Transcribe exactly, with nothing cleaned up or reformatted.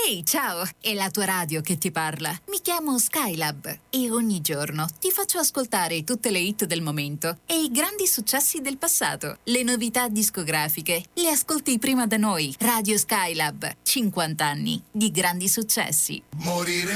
Ehi, ciao! È la tua radio che ti parla. Mi chiamo Skylab e ogni giorno ti faccio ascoltare tutte le hit del momento e i grandi successi del passato. Le novità discografiche le ascolti prima da noi. Radio Skylab, cinquanta anni di grandi successi. Morire